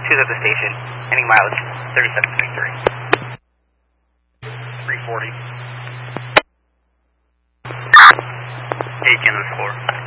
2's at the station. Ending mileage 37.3. 340. 8 in the score.